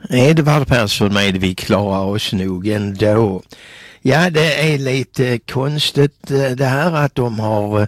Edvard Persson med Vi klarar oss nog ändå. Ja, det är lite konstigt det här att de har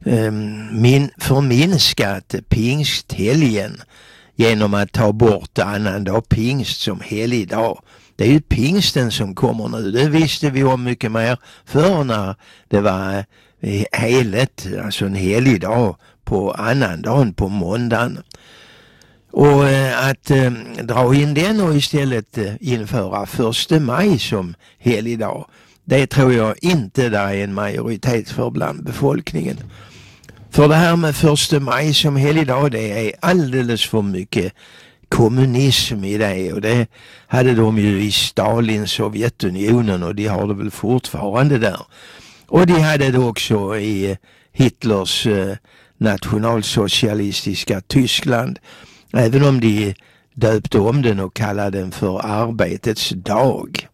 förminskat pingsthelgen genom att ta bort annandag pingst som helgdag. Det är ju pingsten som kommer nu. Det visste vi om mycket mer förr när det var heligt, alltså en helgdag på annandagen på måndagen. Och att dra in den och istället införa 1 maj som helgdag, det tror jag inte där är en majoritet för bland befolkningen. För det här med 1 maj som helgdag, det är alldeles för mycket kommunism i det, och det hade de ju i Stalins Sovjetunionen och de har det väl fortfarande där. Och de hade det också i Hitlers nationalsocialistiska Tyskland, även om de döpte om den och kallade den för arbetets dag.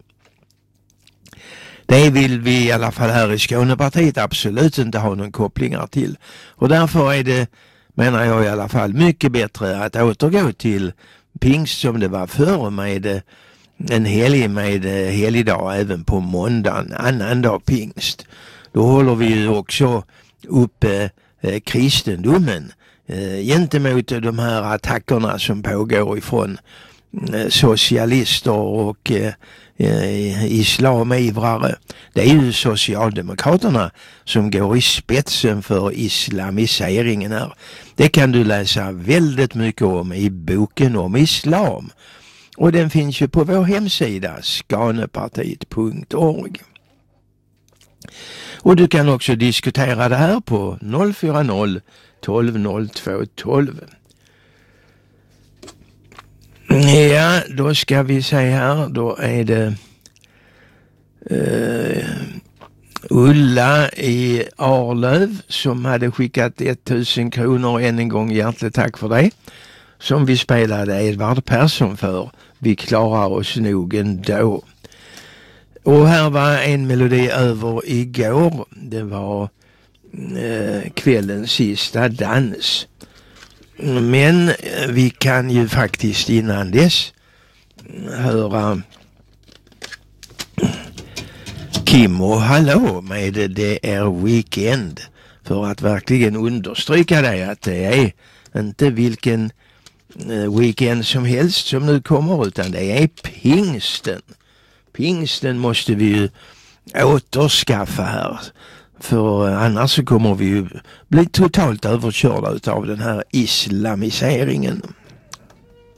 Det vill vi i alla fall här i Skånepartiet absolut inte ha någon kopplingar till. Och därför är det, menar jag i alla fall, mycket bättre att återgå till pingst som det var förr, med en helg med helgdag även på måndagen, annandag pingst. Då håller vi ju också uppe kristendomen gentemot de här attackerna som pågår ifrån socialister och islamivrare. Det är ju Socialdemokraterna som går i spetsen för islamiseringen här. Det kan du läsa väldigt mycket om i boken om islam. Och den finns ju på vår hemsida skanepartiet.org. Och du kan också diskutera det här på 040 12 02 12. Ja, då ska vi se här. Då är det Ulla i Arlöv som hade skickat 1000 kronor. Än en gång hjärtligt tack för det. Som vi spelade Edvard Persson för. Vi klarar oss nog ändå. Och här var en melodi över igår. Det var kvällens sista dans. Men vi kan ju faktiskt innan dess höra Kim och Hallå med Det är weekend, för att verkligen understryka det, att det är inte vilken weekend som helst som nu kommer, utan det är pingsten. Pingsten måste vi ju återskaffa här. För annars så kommer vi ju bli totalt överkörda av den här islamiseringen.